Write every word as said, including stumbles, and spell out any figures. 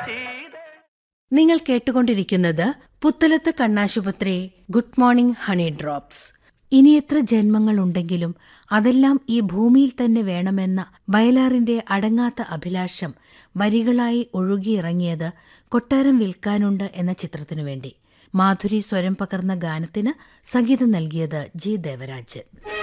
നിങ്ങൾ കേട്ടുകൊണ്ടിരിക്കുന്നത് പുത്തലത്ത് കണ്ണാശുപത്രി ഗുഡ് മോർണിംഗ് ഹണി ഡ്രോപ്സ്. ഇനി എത്ര ജന്മങ്ങളുണ്ടെങ്കിലും അതെല്ലാം ഈ ഭൂമിയിൽ തന്നെ വേണമെന്ന വയലാറിന്റെ അടങ്ങാത്ത അഭിലാഷം വരികളായി ഒഴുകിയിറങ്ങിയത് കൊട്ടാരം വിൽക്കാനുണ്ട് എന്ന ചിത്രത്തിനു വേണ്ടി. മാധുരി സ്വരം പകർന്ന ഗാനത്തിന് സംഗീതം നൽകിയത് ജി ദേവരാജ്.